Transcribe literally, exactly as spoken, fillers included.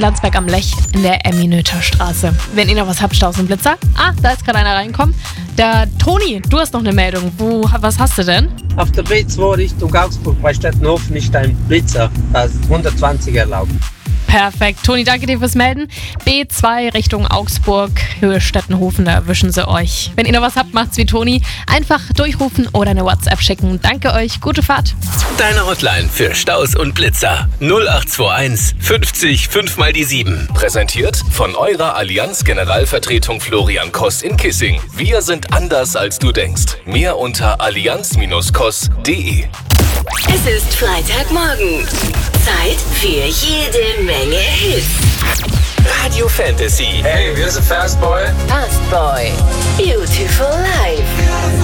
Landsberg am Lech in der Emmy-Noether Straße. Wenn ihr noch was habt, Staus und Blitzer. Ah, da ist gerade einer reingekommen. Der Toni, du hast noch eine Meldung. Wo, was hast du denn? Auf der B zwei Richtung Augsburg bei Stettenhofen ist ein Blitzer. Da ist hundertzwanzig erlaubt. Perfekt. Toni, danke dir fürs Melden. B zwei Richtung Augsburg, Höhe Stettenhofen, da erwischen sie euch. Wenn ihr noch was habt, macht's wie Toni. Einfach durchrufen oder eine WhatsApp schicken. Danke euch, gute Fahrt. Deine Hotline für Staus und Blitzer. null acht zwei eins fünfzig fünf mal die sieben. Präsentiert von eurer Allianz Generalvertretung Florian Koss in Kissing. Wir sind anders als du denkst. Mehr unter allianz Bindestrich koss punkt de. Es ist Freitagmorgen. Zeit für jede Menge Hits. Radio Fantasy. Hey, wir sind Fastboy. Fastboy. Beautiful Life.